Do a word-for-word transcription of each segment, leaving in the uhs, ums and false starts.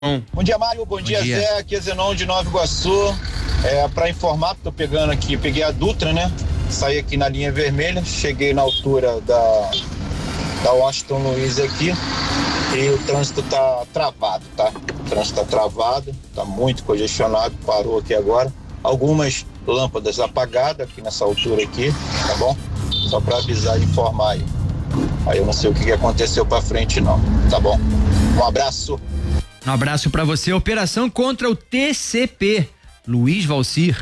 Bom, bom dia, Mário. Bom, bom dia, dia, Zé. Aqui é Zenon de Nova Iguaçu. É, para informar, tô pegando aqui, peguei a Dutra, né? Saí aqui na linha vermelha, cheguei na altura da, da Washington Luiz aqui e o trânsito tá travado, tá? O trânsito tá travado, tá muito congestionado, parou aqui agora. Algumas lâmpadas apagadas aqui nessa altura aqui, tá bom? Só para avisar e informar aí. Aí eu não sei o que aconteceu para frente não, tá bom? Um abraço. Um abraço para você. Operação contra o T C P. Luiz Valcir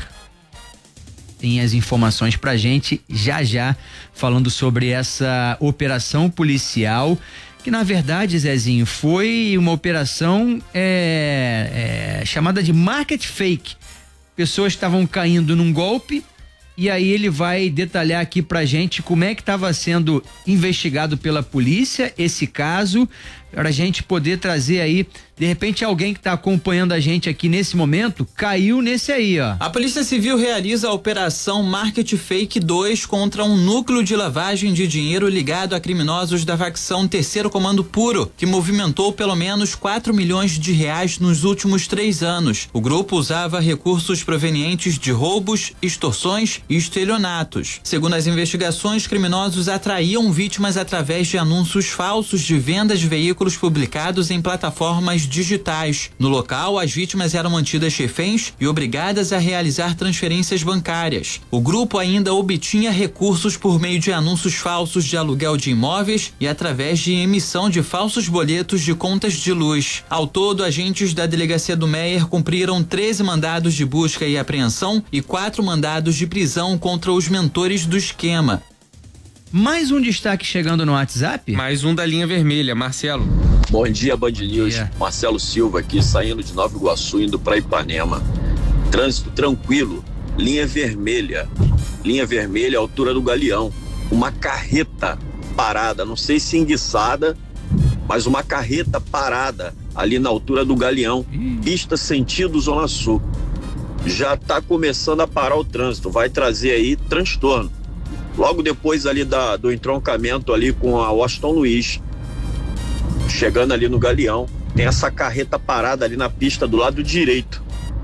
tem as informações pra gente já já, falando sobre essa operação policial, que na verdade, Zezinho, foi uma operação é, é, chamada de market fake. Pessoas estavam caindo num golpe e aí ele vai detalhar aqui pra gente como é que estava sendo investigado pela polícia esse caso, para a gente poder trazer aí, de repente alguém que está acompanhando a gente aqui nesse momento caiu nesse aí, ó. A Polícia Civil realiza a operação Market Fake dois contra um núcleo de lavagem de dinheiro ligado a criminosos da facção Terceiro Comando Puro, que movimentou pelo menos quatro milhões de reais nos últimos três anos. O grupo usava recursos provenientes de roubos, extorsões e estelionatos. Segundo as investigações, criminosos atraíam vítimas através de anúncios falsos de vendas de veículos publicados em plataformas digitais. No local, as vítimas eram mantidas reféns e obrigadas a realizar transferências bancárias. O grupo ainda obtinha recursos por meio de anúncios falsos de aluguel de imóveis e através de emissão de falsos boletos de contas de luz. Ao todo, agentes da Delegacia do Meier cumpriram treze mandados de busca e apreensão e quatro mandados de prisão contra os mentores do esquema. Mais um destaque chegando no WhatsApp? Mais um da linha vermelha, Marcelo. Bom dia, Band News. Dia. Marcelo Silva aqui, saindo de Nova Iguaçu, indo para Ipanema. Trânsito tranquilo, linha vermelha. Linha vermelha, altura do Galeão. Uma carreta parada, não sei se enguiçada, mas uma carreta parada ali na altura do Galeão. Ih. Pista sentido Zona Sul. Já está começando a parar o trânsito, vai trazer aí transtorno. Logo depois ali da, do entroncamento ali com a Washington Luiz, chegando ali no Galeão, tem essa carreta parada ali na pista do lado direito.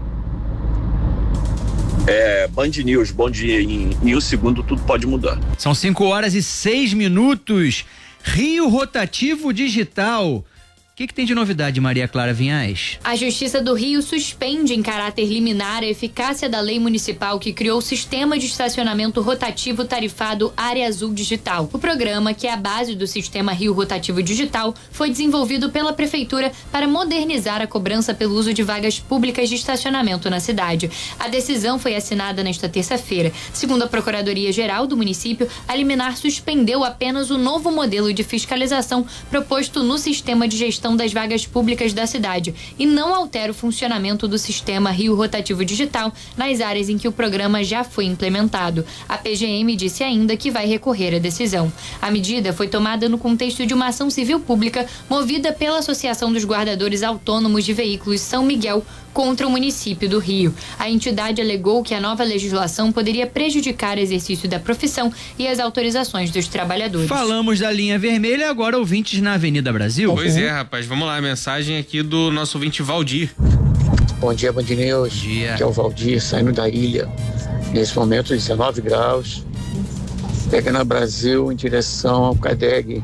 É, Band News, bom dia, em, em um segundo tudo pode mudar. São cinco horas e seis minutos. Rio Rotativo Digital. O que, que tem de novidade, Maria Clara Vinhais? A Justiça do Rio suspende em caráter liminar a eficácia da lei municipal que criou o sistema de estacionamento rotativo tarifado Área Azul Digital. O programa, que é a base do sistema Rio Rotativo Digital, foi desenvolvido pela Prefeitura para modernizar a cobrança pelo uso de vagas públicas de estacionamento na cidade. A decisão foi assinada nesta terça-feira. Segundo a Procuradoria-Geral do município, a liminar suspendeu apenas o novo modelo de fiscalização proposto no sistema de gestão das vagas públicas da cidade e não altera o funcionamento do sistema Rio Rotativo Digital nas áreas em que o programa já foi implementado. A P G M disse ainda que vai recorrer à decisão. A medida foi tomada no contexto de uma ação civil pública movida pela Associação dos Guardadores Autônomos de Veículos São Miguel contra o município do Rio. A entidade alegou que a nova legislação poderia prejudicar o exercício da profissão e as autorizações dos trabalhadores. Falamos da linha vermelha, agora ouvintes na Avenida Brasil. Pois é, rapaz, vamos lá, a mensagem aqui do nosso ouvinte Valdir. Bom dia, Band News. Bom dia. Aqui é o Valdir, saindo da ilha. Nesse momento, dezenove graus. Pegando a Brasil em direção ao Cadeg.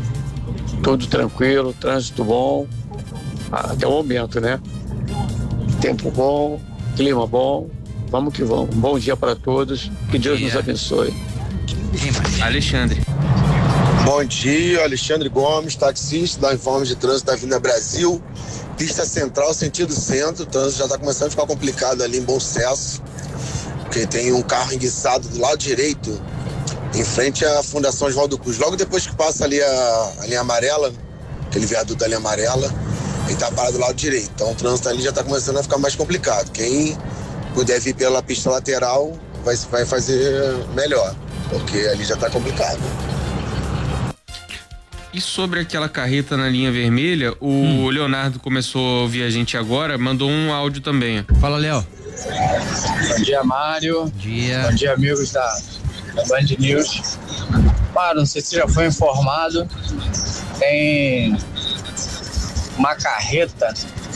Tudo tranquilo, trânsito bom. Até o momento, né? Tempo bom, clima bom. Vamos que vamos. Um bom dia para todos. Que Deus dia. nos abençoe. Alexandre. Bom dia, Alexandre Gomes, taxista da Informe de Trânsito da Avenida Brasil. Pista central, sentido centro. O trânsito já está começando a ficar complicado ali em Bom Sucesso, porque tem um carro enguiçado do lado direito, em frente à Fundação Oswaldo Cruz. Logo depois que passa ali a, a linha amarela, aquele viaduto da linha amarela, ele está parado do lado direito. Então o trânsito ali já está começando a ficar mais complicado. Quem puder vir pela pista lateral vai, vai fazer melhor, porque ali já está complicado. E sobre aquela carreta na linha vermelha, o hum. Leonardo começou a ouvir a gente agora, mandou um áudio também. Fala, Léo. Bom dia, Mário. Bom dia. Bom dia, amigos da, da Band News. Mário, não sei se você já foi informado, tem uma carreta